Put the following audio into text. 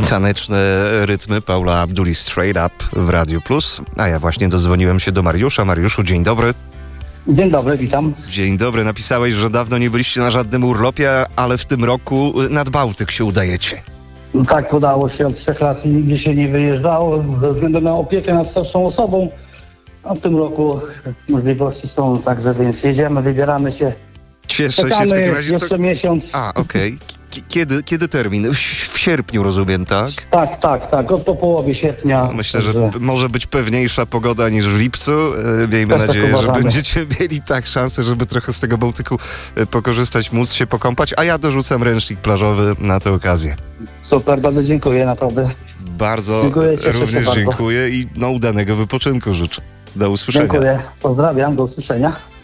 Taneczne rytmy Paula Abduli Straight Up w Radiu Plus. A ja właśnie dodzwoniłem się do Mariusza. Mariuszu, dzień dobry. Dzień dobry, witam. Dzień dobry. Napisałeś, że dawno nie byliście na żadnym urlopie, ale w tym roku nad Bałtyk się udajecie. Tak, udało się. Od 3 lat nigdzie się nie wyjeżdżało ze względu na opiekę nad starszą osobą. A w tym roku możliwości są, także więc jedziemy, wybieramy się. Cieszę się Czekamy w takim razie. jeszcze miesiąc. A, okej. Kiedy termin? W sierpniu, rozumiem, tak? Tak. Po połowie sierpnia. Myślę, że może być pewniejsza pogoda niż w lipcu. Miejmy Też nadzieję, tak że uważamy. będziecie mieli tak szansę, żeby trochę z tego Bałtyku pokorzystać, móc się pokąpać, a ja dorzucam ręcznik plażowy na tę okazję. Super, bardzo dziękuję, naprawdę. Bardzo Dziękuję, cieszę się również bardzo. dziękuję i udanego wypoczynku życzę. Do usłyszenia. Dziękuję, pozdrawiam, do usłyszenia.